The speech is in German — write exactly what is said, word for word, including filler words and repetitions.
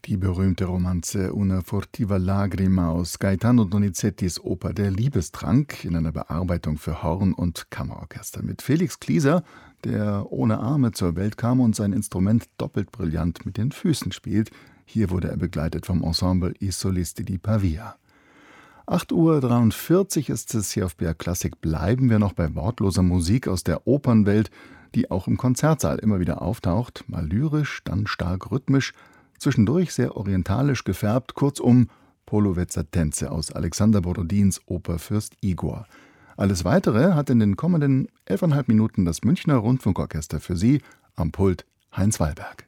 Die berühmte Romanze Una furtiva lagrima aus Gaetano Donizettis Oper Der Liebestrank in einer Bearbeitung für Horn- und Kammerorchester mit Felix Klieser, der ohne Arme zur Welt kam und sein Instrument doppelt brillant mit den Füßen spielt. Hier wurde er begleitet vom Ensemble I Solisti di Pavia. acht Uhr dreiundvierzig ist es hier auf B R Klassik. Bleiben wir noch bei wortloser Musik aus der Opernwelt, die auch im Konzertsaal immer wieder auftaucht, mal lyrisch, dann stark rhythmisch, zwischendurch sehr orientalisch gefärbt, kurzum Polovetzer-Tänze aus Alexander Borodins Oper Fürst Igor. Alles Weitere hat in den kommenden elfeinhalb Minuten das Münchner Rundfunkorchester für Sie, am Pult Heinz Wallberg.